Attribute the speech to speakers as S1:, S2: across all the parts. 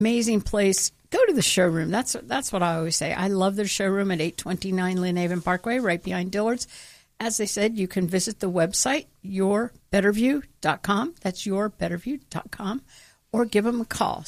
S1: amazing place. Go to the showroom. That's what I always say. I love their showroom at 829 Lynn Haven Parkway, right behind Dillard's. As I said, you can visit the website, yourbetterview.com. That's yourbetterview.com. Or give them a call,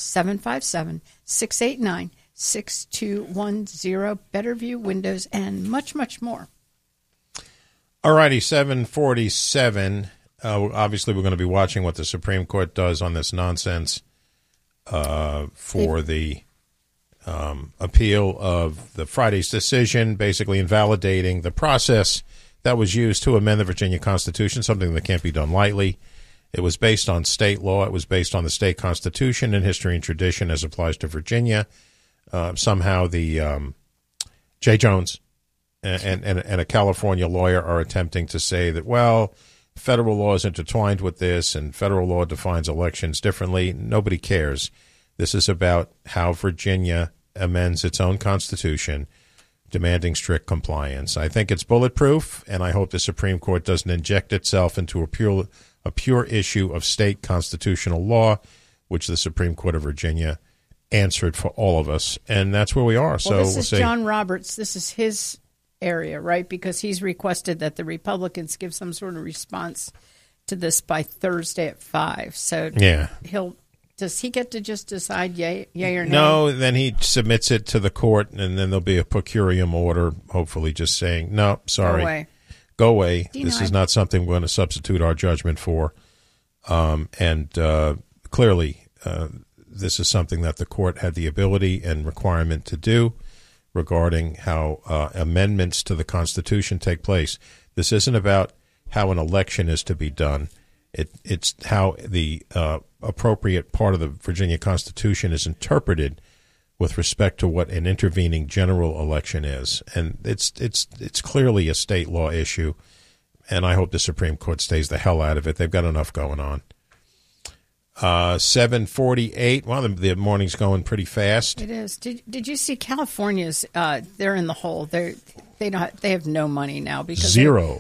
S1: 757-689-6210. Betterview, windows, and much, much more.
S2: All righty, 747. Obviously, we're going to be watching what the Supreme Court does on this nonsense for the appeal of the Friday's decision, basically invalidating the process that was used to amend the Virginia Constitution, something that can't be done lightly. It was based on state law. It was based on the state constitution and history and tradition as applies to Virginia. Somehow the Jay Jones and a California lawyer are attempting to say that, well, federal law is intertwined with this and federal law defines elections differently. Nobody cares. This is about how Virginia amends its own constitution, demanding strict compliance. I think it's bulletproof, and I hope the Supreme Court doesn't inject itself into a pure issue of state constitutional law, which the Supreme Court of Virginia answered for all of us, and that's where we are.
S1: Well, this is John Roberts. This is his area, right? Because he's requested that the Republicans give some sort of response to this by Thursday at 5. So
S2: yeah,
S1: does he get to just decide yay or nay?
S2: No, then he submits it to the court, and then there'll be a per curiam order, hopefully just saying, no, sorry. Go away.
S1: Denied.
S2: This is not something we're going to substitute our judgment for. Clearly, this is something that the court had the ability and requirement to do regarding how amendments to the Constitution take place. This isn't about how an election is to be done. It's how the appropriate part of the Virginia Constitution is interpreted with respect to what an intervening general election is. And it's clearly a state law issue, and I hope the Supreme Court stays the hell out of it. They've got enough going on. 7:48. Well, the morning's going pretty fast.
S1: It is. Did you see California's? They're in the hole. They have no money now because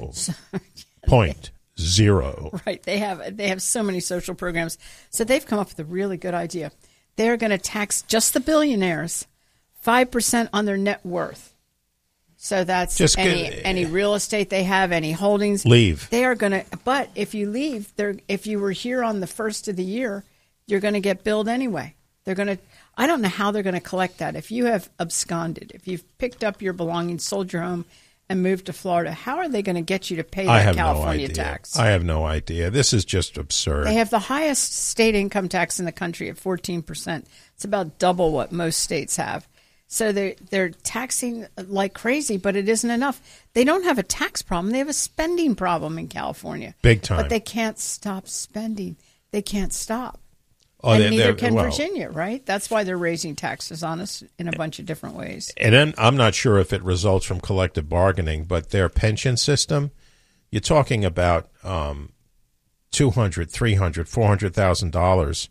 S2: 0.0.
S1: Right. They have so many social programs. So they've come up with a really good idea. They're going to tax just the billionaires 5% on their net worth. So that's just any real estate they have, any holdings.
S2: Leave.
S1: They are going to. But if you leave, if you were here on the first of the year, you're going to get billed anyway. They're going to. I don't know how they're going to collect that. If you have absconded, if you've picked up your belongings, sold your home, and moved to Florida, how are they going to get you to pay that California tax?
S2: I have no idea. This is just absurd.
S1: They have the highest state income tax in the country at 14%. It's about double what most states have. So they're taxing like crazy, but it isn't enough. They don't have a tax problem. They have a spending problem in California.
S2: Big time.
S1: But they can't stop spending. They can't stop. And neither can Virginia, right? That's why they're raising taxes on us in a bunch of different ways.
S2: And then I'm not sure if it results from collective bargaining, but their pension system, you're talking about $200,000, $300,000, $400,000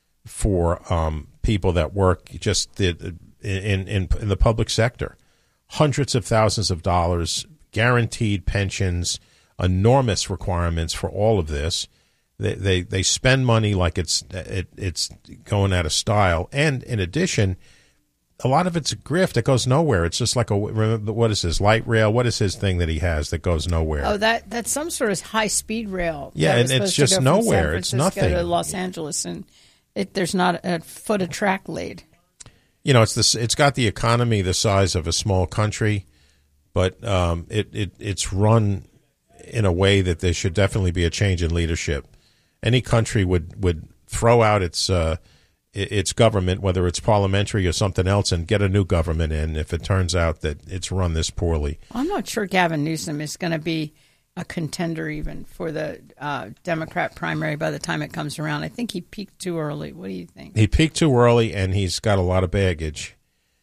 S2: for people that work just in the public sector. Hundreds of thousands of dollars, guaranteed pensions, enormous requirements for all of this. They spend money like it's going out of style, and in addition, a lot of it's a grift that goes nowhere. It's just like what is his light rail? What is his thing that he has that goes nowhere?
S1: Oh, that's some sort of high speed rail.
S2: Yeah, and it's just nowhere. It's nothing.
S1: To Los Angeles, and there's not a foot of track laid.
S2: You know, it's got the economy the size of a small country, but it's run in a way that there should definitely be a change in leadership. Any country would throw out its government, whether it's parliamentary or something else, and get a new government in if it turns out that it's run this poorly.
S1: I'm not sure Gavin Newsom is going to be a contender even for the Democrat primary by the time it comes around. I think he peaked too early. What do you think?
S2: He peaked too early, and he's got a lot of baggage.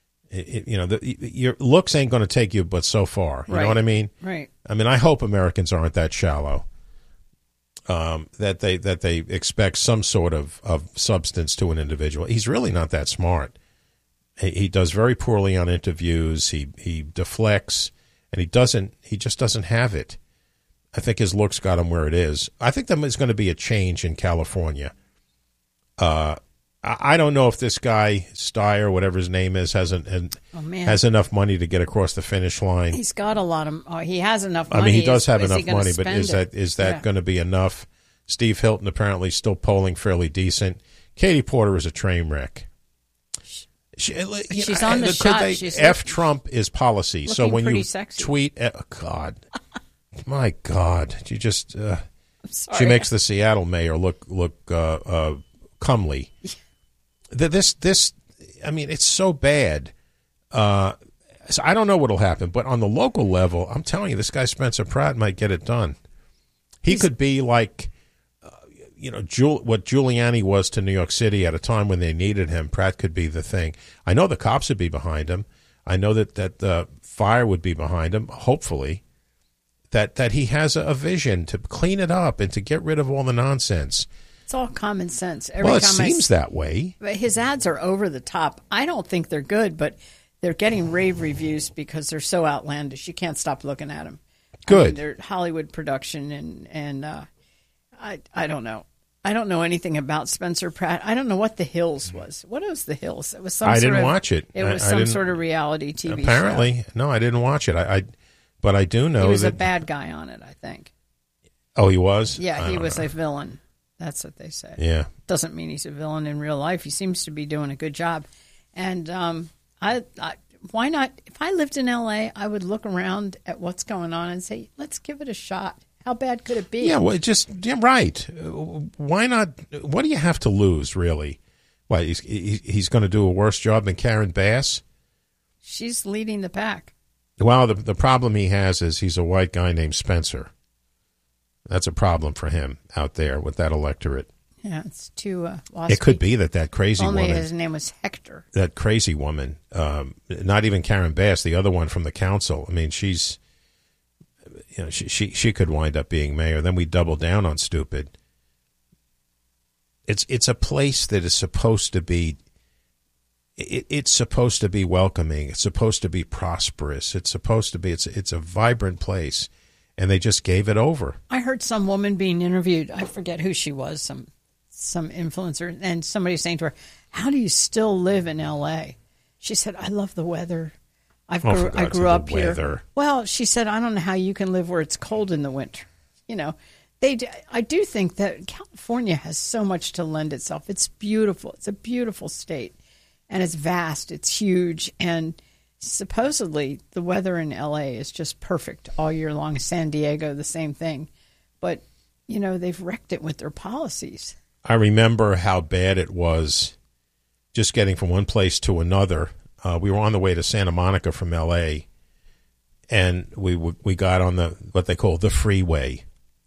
S2: Your looks ain't going to take you but so far. You know what I mean?
S1: Right.
S2: I mean, I hope Americans aren't that shallow. That they expect some sort of substance to an individual. He's really not that smart. He does very poorly on interviews. He deflects, and he just doesn't have it. I think his looks got him where it is. I think there is going to be a change in California. I don't know if this guy Steyer, whatever his name is, has enough money to get across the finish line.
S1: He's got a lot of. He has enough money.
S2: I mean, he does have enough money, but is that
S1: yeah.
S2: going to be enough? Steve Hilton apparently still polling fairly decent. Katie Porter is a train wreck.
S1: She's on the shot.
S2: F Trump is policy. So when you
S1: sexy.
S2: tweet, God, my God, you just
S1: sorry.
S2: she makes the Seattle mayor look comely. This, I mean, it's so bad. So I don't know what'll happen, but on the local level, I'm telling you, this guy Spencer Pratt might get it done. He could be like, what Giuliani was to New York City at a time when they needed him. Pratt could be the thing. I know the cops would be behind him. I know that fire would be behind him. Hopefully, that he has a vision to clean it up and to get rid of all the nonsense.
S1: It's all common sense.
S2: It seems that way.
S1: But his ads are over the top. I don't think they're good, but they're getting rave reviews because they're so outlandish. You can't stop looking at them.
S2: Good.
S1: I mean, they're Hollywood production, and I don't know. I don't know anything about Spencer Pratt. I don't know what The Hills was. What was The Hills? It was some.
S2: I didn't watch it.
S1: It was some sort of reality TV
S2: apparently,
S1: show.
S2: No, I didn't watch it. But I do know
S1: he was
S2: that
S1: a bad guy on it. I think.
S2: Oh, he was.
S1: Yeah, he was a villain. That's what they say.
S2: Yeah.
S1: Doesn't mean he's a villain in real life. He seems to be doing a good job. And why not? If I lived in L.A., I would look around at what's going on and say, let's give it a shot. How bad could it be?
S2: Yeah, well, right. Why not? What do you have to lose, really? What, he's going to do a worse job than Karen Bass?
S1: She's leading the pack.
S2: Well, the problem he has is he's a white guy named Spencer. That's a problem for him out there with that electorate.
S1: Yeah, it's too
S2: it could be that crazy
S1: woman.
S2: Only
S1: his name was Hector.
S2: That crazy woman, not even Karen Bass, the other one from the council. I mean, she's, she could wind up being mayor. Then we double down on stupid. It's a place that is supposed to be. It's supposed to be welcoming. It's supposed to be prosperous. It's supposed to be. It's a vibrant place. And they just gave it over.
S1: I heard some woman being interviewed. I forget who she was, some influencer, and somebody saying to her, "How do you still live in L.A.?" She said, "I love the weather. I grew up here." Well, she said, "I don't know how you can live where it's cold in the winter." I do think that California has so much to lend itself. It's beautiful. It's a beautiful state, and it's vast. It's huge, and supposedly the weather in L.A. is just perfect all year long. San Diego, the same thing. But, they've wrecked it with their policies.
S2: I remember how bad it was just getting from one place to another. We were on the way to Santa Monica from L.A., and we got on what they call the freeway.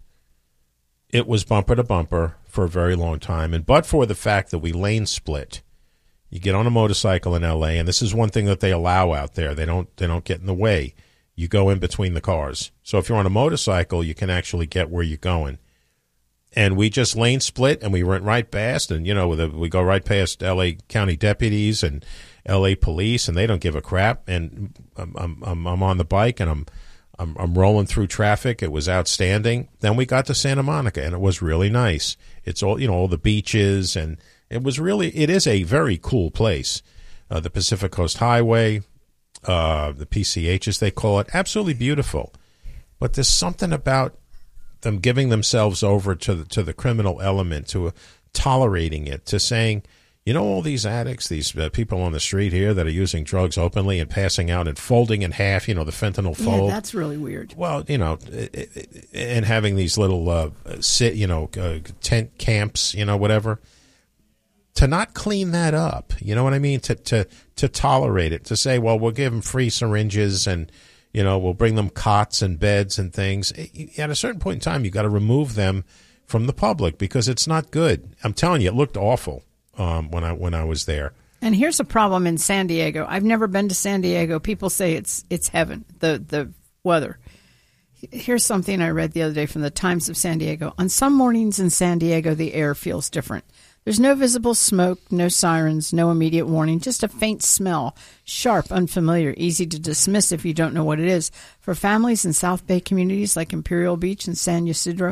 S2: It was bumper to bumper for a very long time. And but for the fact that we lane split, you get on a motorcycle in L.A., and this is one thing that they allow out there. They don't get in the way. You go in between the cars. So if you're on a motorcycle, you can actually get where you're going. And we just lane split, and we went right past, and we go right past L.A. County deputies and L.A. police, and they don't give a crap. And I'm on the bike, and I'm rolling through traffic. It was outstanding. Then we got to Santa Monica, and it was really nice. It's all all the beaches and. It is a very cool place. The Pacific Coast Highway, the PCH as they call it, absolutely beautiful. But there's something about them giving themselves over to the criminal element, to tolerating it, to saying, all these addicts, these people on the street here that are using drugs openly and passing out and folding in half, the fentanyl fold.
S1: Yeah, that's really weird.
S2: Well, and having these little, tent camps, whatever. To not clean that up, you know what I mean? To tolerate it, to say, well, we'll give them free syringes and, we'll bring them cots and beds and things. At a certain point in time, you got to remove them from the public because it's not good. I'm telling you, it looked awful when I was there.
S1: And here's a problem in San Diego. I've never been to San Diego. People say it's heaven, the weather. Here's something I read the other day from the Times of San Diego. On some mornings in San Diego, the air feels different. There's no visible smoke, no sirens, no immediate warning, just a faint smell, sharp, unfamiliar, easy to dismiss if you don't know what it is. For families in South Bay communities like Imperial Beach and San Ysidro,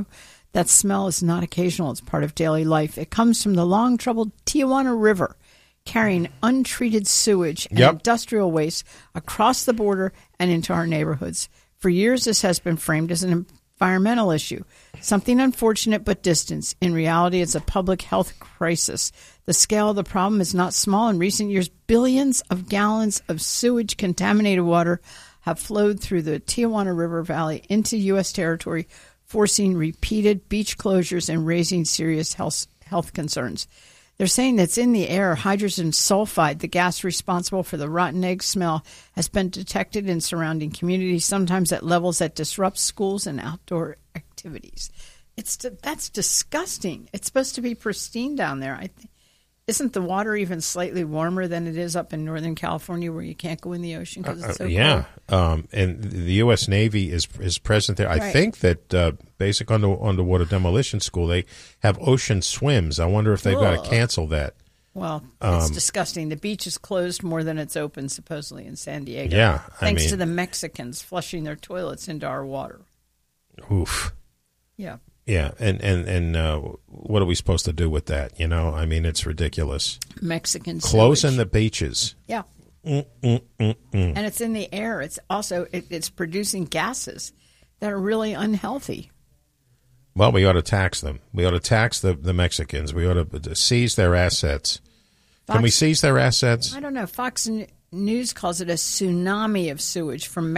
S1: That smell is not occasional. It's part of daily life. It comes from the long-troubled Tijuana River, carrying untreated sewage and industrial waste across the border and into our neighborhoods. For years, this has been framed as an environmental issue, something unfortunate but distant. In reality, it's a public health crisis. The scale of the problem is not small. In recent years, billions of gallons of sewage-contaminated water have flowed through the Tijuana River Valley into U.S. territory, forcing repeated beach closures and raising serious health concerns. They're saying that's in the air. Hydrogen sulfide, the gas responsible for the rotten egg smell, has been detected in surrounding communities, sometimes at levels that disrupt schools and outdoor activities. That's disgusting. It's supposed to be pristine down there. Isn't the water even slightly warmer than it is up in Northern California, where you can't go in the ocean because it's so cold?
S2: And the U.S. Navy is present there.
S1: Right.
S2: I think that basic underwater demolition school, they have ocean swims. I wonder if they've got to cancel that.
S1: Well, it's disgusting. The beach is closed more than it's open, supposedly, in San Diego.
S2: Yeah,
S1: thanks to the Mexicans flushing their toilets into our water.
S2: Oof.
S1: Yeah.
S2: Yeah, and what are we supposed to do with that? It's ridiculous.
S1: Mexican
S2: closing
S1: sewage.
S2: the beaches.
S1: Yeah. And it's in the air. It's also it's producing gases that are really unhealthy.
S2: Well, we ought to tax them. We ought to tax the Mexicans. We ought to seize their assets. Can we seize their assets?
S1: I don't know. Fox News calls it a tsunami of sewage from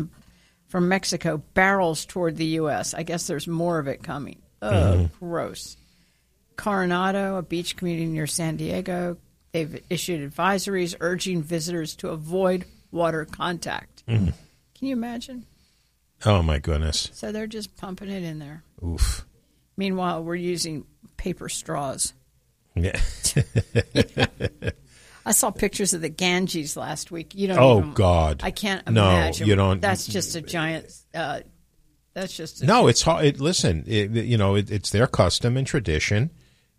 S1: Mexico barrels toward the U.S. I guess there's more of it coming. Gross. Coronado, a beach community near San Diego, they've issued advisories urging visitors to avoid water contact. Can you imagine?
S2: Oh, my goodness.
S1: So they're just pumping it in there.
S2: Oof.
S1: Meanwhile, we're using paper straws.
S2: Yeah.
S1: I saw pictures of the Ganges last week.
S2: God!
S1: I can't imagine.
S2: No, you don't.
S1: That's just a giant.
S2: It's hard. Listen, it's their custom and tradition.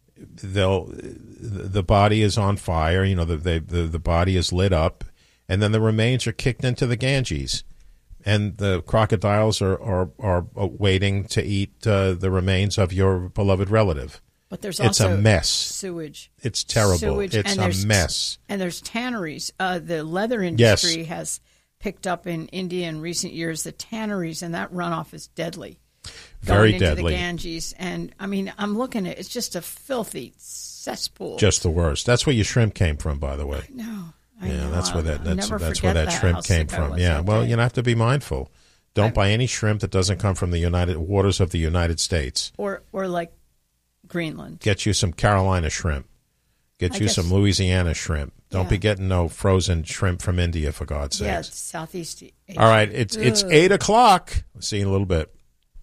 S2: The body is on fire. The body is lit up, and then the remains are kicked into the Ganges, and the crocodiles are waiting to eat the remains of your beloved relative.
S1: But there's also
S2: a mess.
S1: Sewage.
S2: It's terrible.
S1: Sewage,
S2: it's a mess.
S1: And there's tanneries. The leather industry has picked up in India in recent years. The tanneries, and that runoff is deadly.
S2: Very
S1: into
S2: deadly.
S1: The Ganges. And, I'm looking at it. It's just a filthy cesspool.
S2: Just the worst. That's where your shrimp came from, by the way.
S1: I know.
S2: That's where that shrimp came from. Yeah, well, you have to be mindful. Don't buy any shrimp that doesn't come from the United waters of the United States.
S1: Or like Greenland.
S2: Get you some Carolina shrimp. Get you some Louisiana shrimp. Don't be getting no frozen shrimp from India, for God's sake.
S1: Yeah, it's Southeast Asia.
S2: All right, it's 8 o'clock. See you in a little bit.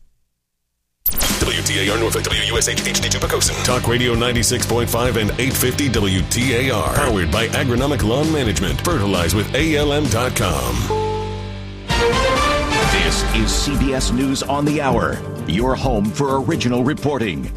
S3: WTAR Norfolk, WUSH HD2 Pocosin. Talk Radio 96.5 and 850 WTAR. Powered by Agronomic Lawn Management. Fertilize with ALM.com.
S4: This is CBS News on the Hour. Your home for original reporting.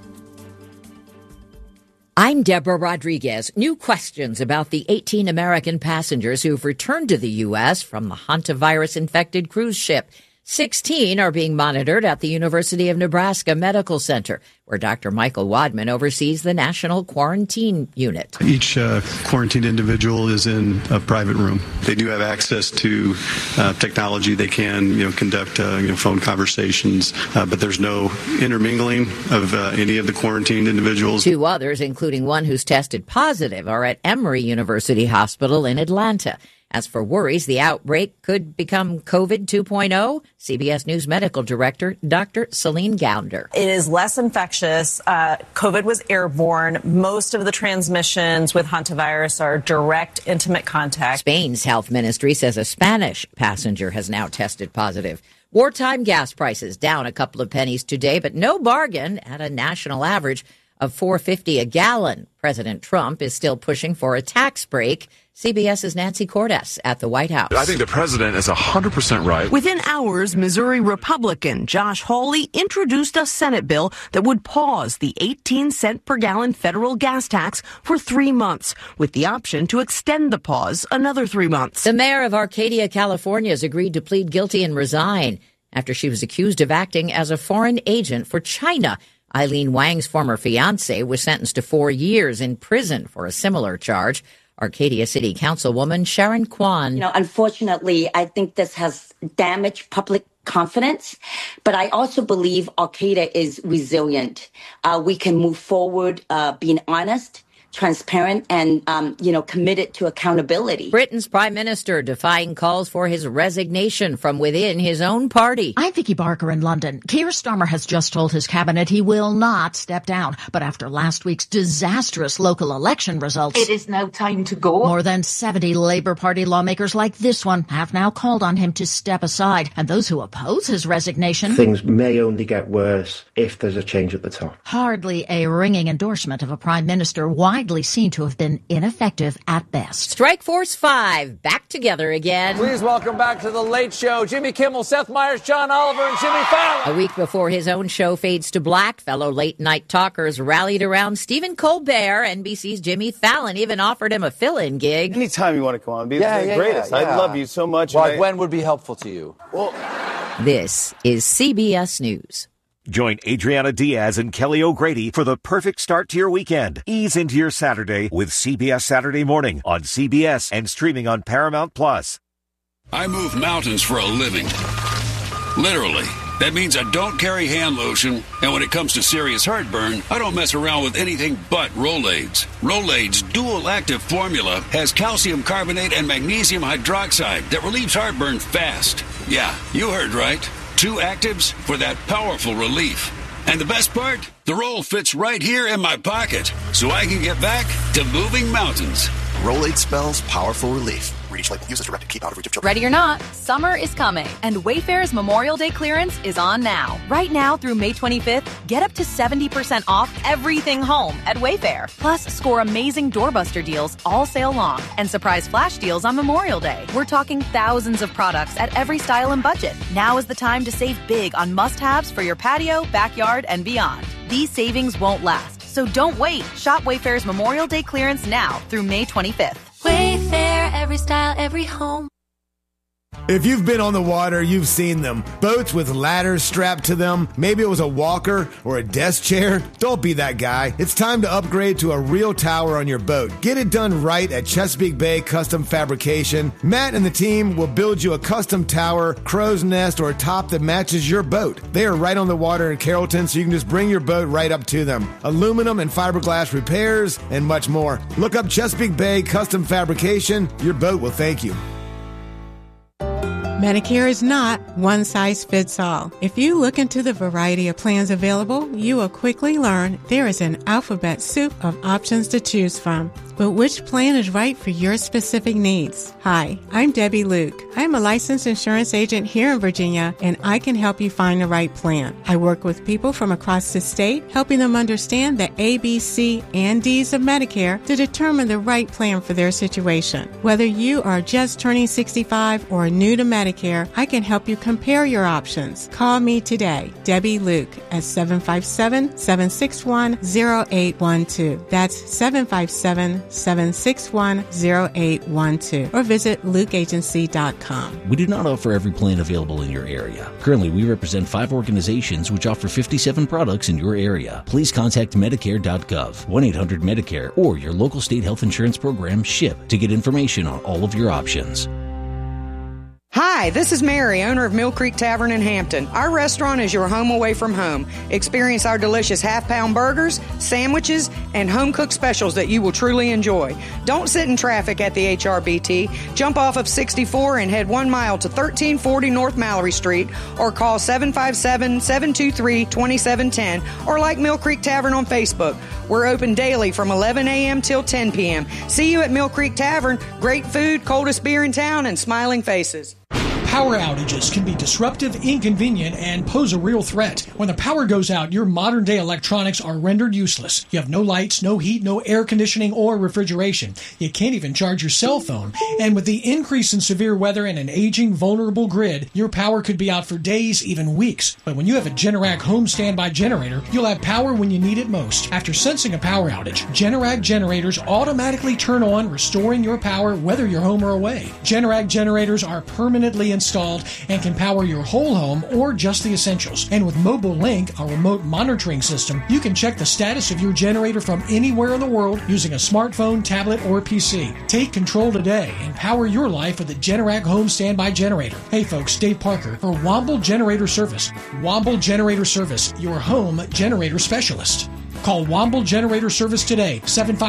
S5: I'm Deborah Rodriguez. New questions about the 18 American passengers who've returned to the U.S. from the hantavirus-infected cruise ship. 16 are being monitored at the University of Nebraska Medical Center, where Dr. Michael Wadman oversees the National Quarantine Unit.
S6: Each quarantined individual is in a private room. They do have access to technology. They can, conduct phone conversations, but there's no intermingling of any of the quarantined individuals.
S5: 2 others, including one who's tested positive, are at Emory University Hospital in Atlanta. As for worries the outbreak could become COVID 2.0, CBS News Medical Director Dr. Celine Gounder.
S7: It is less infectious. COVID was airborne. Most of the transmissions with hantavirus are direct, intimate contact.
S5: Spain's health ministry says a Spanish passenger has now tested positive. Wartime gas prices down a couple of pennies today, but no bargain at a national average of $4.50 a gallon. President Trump is still pushing for a tax break. CBS's Nancy Cordes at the White House.
S8: I think the president is 100% right.
S9: Within hours, Missouri Republican Josh Hawley introduced a Senate bill that would pause the 18-cent per gallon federal gas tax for 3 months, with the option to extend the pause another 3 months.
S5: The mayor of Arcadia, California, has agreed to plead guilty and resign. after she was accused of acting as a foreign agent for China. Eileen Wang's former fiancé was sentenced to 4 years in prison for a similar charge. Arcadia City Councilwoman Sharon Kwan.
S10: Unfortunately, I think this has damaged public confidence, but I also believe Arcadia is resilient. We can move forward being honest, transparent, and, committed to accountability.
S5: Britain's Prime Minister defying calls for his resignation from within his own party.
S11: I'm Vicky Barker in London. Keir Starmer has just told his cabinet he will not step down. But after last week's disastrous local election results,
S12: it is now time to go.
S11: More than 70 Labour Party lawmakers like this one have now called on him to step aside. And those who oppose his resignation...
S13: Things may only get worse if there's a change at the top.
S11: Hardly a ringing endorsement of a Prime Minister widely seen to have been ineffective at best.
S5: Strike Force 5, back together again.
S14: Please welcome back to The Late Show, Jimmy Kimmel, Seth Meyers, John Oliver, and Jimmy Fallon.
S5: A week before his own show fades to black, fellow late-night talkers rallied around Stephen Colbert. NBC's Jimmy Fallon even offered him a fill-in gig.
S15: Anytime you want to come on, be the greatest. I love you so much.
S14: Like when would be helpful to you?
S15: Well,
S5: this is CBS News.
S16: Join Adriana Diaz and Kelly O'Grady for the perfect start to your weekend. Ease into your Saturday with CBS Saturday Morning on CBS and streaming on Paramount+.
S17: I move mountains for a living. Literally. That means I don't carry hand lotion, and when it comes to serious heartburn, I don't mess around with anything but Rolaids. Rolaids' dual-active formula has calcium carbonate and magnesium hydroxide that relieves heartburn fast. Yeah, you heard right. 2 actives for that powerful relief. And the best part? The roll fits right here in my pocket, so I can get back to moving mountains.
S18: Rolade spells powerful relief. Reach label. Use as directed. Keep out of reach of children.
S19: Ready or not, summer is coming, and Wayfair's Memorial Day clearance is on now. Right now through May 25th, get up to 70% off everything home at Wayfair. Plus, score amazing doorbuster deals all sale long and surprise flash deals on Memorial Day. We're talking thousands of products at every style and budget. Now is the time to save big on must-haves for your patio, backyard, and beyond. These savings won't last, so don't wait. Shop Wayfair's Memorial Day clearance now through May 25th.
S20: Wayfair, every style, every home.
S21: If you've been on the water, you've seen them. Boats with ladders strapped to them. Maybe it was a walker or a desk chair. Don't be that guy. It's time to upgrade to a real tower on your boat. Get it done right at Chesapeake Bay Custom Fabrication. Matt and the team will build you a custom tower, crow's nest, or a top that matches your boat. They are right on the water in Carrollton, so you can just bring your boat right up to them. Aluminum and fiberglass repairs, and much more. Look up Chesapeake Bay Custom Fabrication. Your boat will thank you.
S22: Medicare is not one size fits all. If you look into the variety of plans available, you will quickly learn there is an alphabet soup of options to choose from. But which plan is right for your specific needs? Hi, I'm Debbie Luke. I'm a licensed insurance agent here in Virginia, and I can help you find the right plan. I work with people from across the state, helping them understand the A, B, C, and D's of Medicare to determine the right plan for their situation. Whether you are just turning 65 or new to Medicare, I can help you compare your options. Call me today, Debbie Luke, at 757-761-0812. That's 757-761-0812. Or visit lukeagency.com.
S23: We do not offer every plan available in your area. Currently, we represent 5 organizations which offer 57 products in your area. Please contact Medicare.gov, 1-800-MEDICARE, or your local state health insurance program, SHIP, to get information on all of your options.
S24: Hi, this is Mary, owner of Mill Creek Tavern in Hampton. Our restaurant is your home away from home. Experience our delicious half-pound burgers, sandwiches, and home-cooked specials that you will truly enjoy. Don't sit in traffic at the HRBT. Jump off of 64 and head 1 mile to 1340 North Mallory Street, or call 757-723-2710, or like Mill Creek Tavern on Facebook. We're open daily from 11 a.m. till 10 p.m. See you at Mill Creek Tavern. Great food, coldest beer in town, and smiling faces.
S25: Power outages can be disruptive, inconvenient, and pose a real threat. When the power goes out, your modern-day electronics are rendered useless. You have no lights, no heat, no air conditioning, or refrigeration. You can't even charge your cell phone. And with the increase in severe weather and an aging, vulnerable grid, your power could be out for days, even weeks. But when you have a Generac home standby generator, you'll have power when you need it most. After sensing a power outage, Generac generators automatically turn on, restoring your power whether you're home or away. Generac generators are permanently installed and can power your whole home or just the essentials. And with Mobile Link, a remote monitoring system, you can check the status of your generator from anywhere in the world using a smartphone, tablet, or PC. Take control today and power your life with the Generac Home Standby Generator. Hey folks, Dave Parker for Womble Generator Service. Womble Generator Service, your home generator specialist. Call Womble Generator Service today,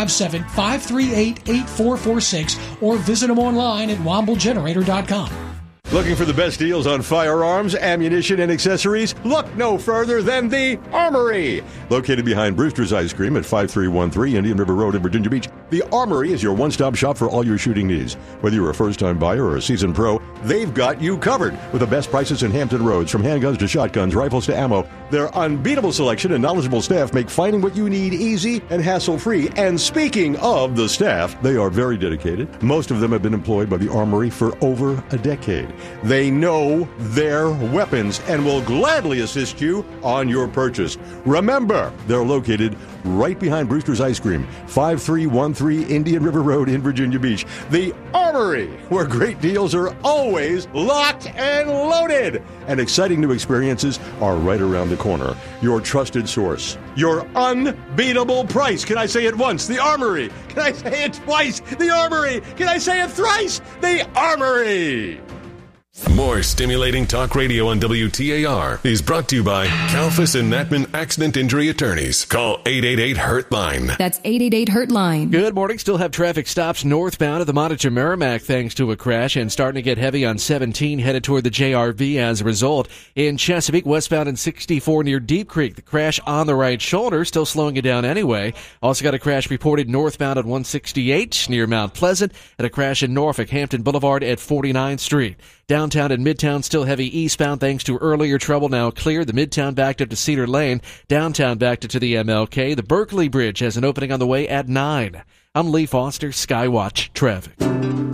S25: 757-538-8446, or visit them online at womblegenerator.com.
S1: Looking for the best deals on firearms, ammunition, and accessories? Look no further than the Armory. Located behind Brewster's Ice Cream at 5313 Indian River Road in Virginia Beach, the Armory is your one-stop shop for all your shooting needs. Whether you're a first-time buyer or a seasoned pro, they've got you covered with the best prices in Hampton Roads. From handguns to shotguns, rifles to ammo, their unbeatable selection and knowledgeable staff make finding what you need easy and hassle-free. And speaking of the staff, they are very dedicated. Most of them have been employed by the Armory for over a decade. They know their weapons and will gladly assist you on your purchase. Remember, they're located right behind Brewster's Ice Cream, 5313 Indian River Road in Virginia Beach. The Armory, where great deals are always locked and loaded. And exciting new experiences are right around the corner. Your trusted source. Your unbeatable price. Can I say it once? The Armory. Can I say it twice? The Armory. Can I say it thrice? The Armory.
S2: More stimulating talk radio on WTAR is brought to you by Kalfas and Natman Accident Injury Attorneys. Call 888-HURT-LINE.
S3: That's 888-HURT-LINE.
S4: Good morning. Still have traffic stops northbound at the Montague Merrimack thanks to a crash, and starting to get heavy on 17 headed toward the JRV as a result. In Chesapeake, westbound in 64 near Deep Creek, the crash on the right shoulder, still slowing it down anyway. Also got a crash reported northbound at 168 near Mount Pleasant, and a crash in Norfolk, Hampton Boulevard at 49th Street. Downtown and Midtown still heavy eastbound thanks to earlier trouble, now clear. The Midtown backed up to Cedar Lane. Downtown backed up to the MLK. The Berkeley Bridge has an opening on the way at 9. I'm Lee Foster, Skywatch Traffic.